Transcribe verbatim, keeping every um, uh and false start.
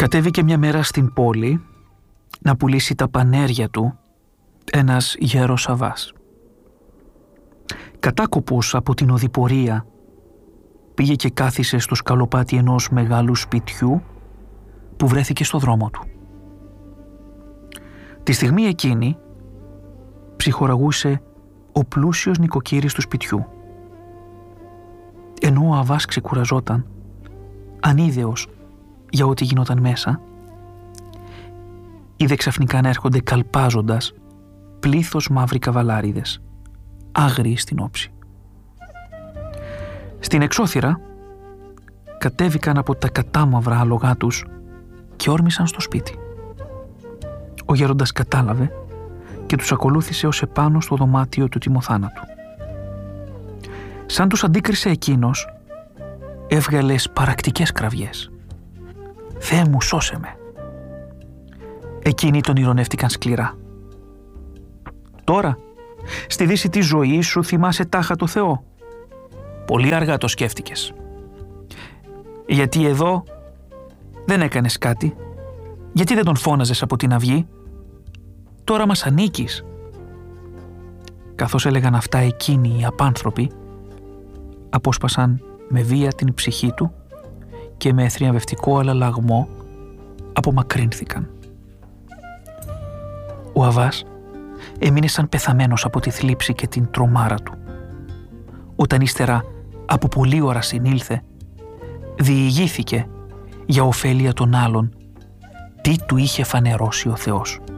Κατέβηκε μια μέρα στην πόλη να πουλήσει τα πανέρια του ένας γέρος Αβάς. Κατάκοπος από την οδηπορία πήγε και κάθισε στο σκαλοπάτι ενός μεγάλου σπιτιού που βρέθηκε στο δρόμο του. Τη στιγμή εκείνη ψυχοραγούσε ο πλούσιος νοικοκύρης του σπιτιού. Ενώ ο Αβάς ξεκουραζόταν, ανίδεος για ό,τι γινόταν μέσα, είδε ξαφνικά να έρχονται καλπάζοντας πλήθος μαύροι καβαλάριδες, άγριοι στην όψη. Στην εξώθυρα κατέβηκαν από τα κατάμαυρα άλογά τους και όρμησαν στο σπίτι. Ο γέροντας κατάλαβε και τους ακολούθησε ως επάνω στο δωμάτιο του τιμοθάνατου. Σαν τους αντίκρισε εκείνος, έβγαλε σπαρακτικές κραυγές. «Θεέ μου, σώσε με!» Εκείνοι τον ηρωνεύτηκαν σκληρά. «Τώρα, στη δύση της ζωής σου θυμάσαι τάχα το Θεό. Πολύ αργά το σκέφτηκες. Γιατί εδώ δεν έκανες κάτι. Γιατί δεν τον φώναζες από την αυγή. Τώρα μας ανήκεις». Καθώς έλεγαν αυτά, εκείνοι οι απάνθρωποι απόσπασαν με βία την ψυχή του και με θριαμβευτικό αλλαλαγμό απομακρύνθηκαν. Ο Αβάς έμεινε σαν πεθαμένος από τη θλίψη και την τρομάρα του. Όταν ύστερα από πολλή ώρα συνήλθε, διηγήθηκε για ωφέλεια των άλλων τι του είχε φανερώσει ο Θεός.